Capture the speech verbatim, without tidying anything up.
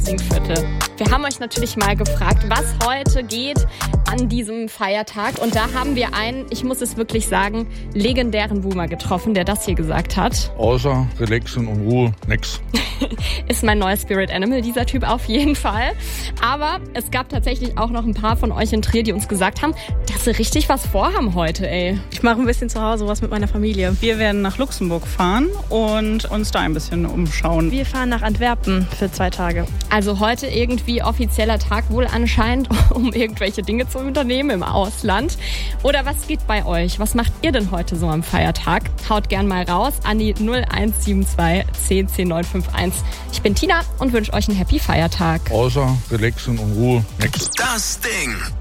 Viertel. Wir haben euch natürlich mal gefragt, was heute geht an diesem Feiertag. Und da haben wir einen, ich muss es wirklich sagen, legendären Boomer getroffen, der das hier gesagt hat. Außer Relaxen und Ruhe, nix. Ist mein neues Spirit Animal, dieser Typ auf jeden Fall. Aber es gab tatsächlich auch noch ein paar von euch in Trier, die uns gesagt haben, dass sie richtig was vorhaben heute, ey. Ich mache ein bisschen zu Hause was mit meiner Familie. Wir werden nach Luxemburg fahren und uns da ein bisschen umschauen. Wir fahren nach Antwerpen für zwei Tage. Also heute irgendwie offizieller Tag wohl anscheinend, um irgendwelche Dinge zu unternehmen im Ausland. Oder was geht bei euch? Was macht ihr denn heute so am Feiertag? Haut gern mal raus an die null eins sieben zwei zehn zehn neun fünf eins. Ich bin Tina und wünsche euch einen Happy Feiertag. Außer Relaxen und Ruhe, nix. Das Ding.